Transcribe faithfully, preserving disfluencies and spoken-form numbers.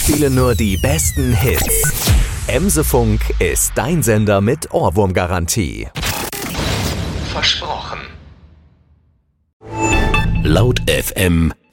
spielen nur die besten Hits. Emse-Funk ist dein Sender mit Ohrwurmgarantie. Versprochen. Laut F M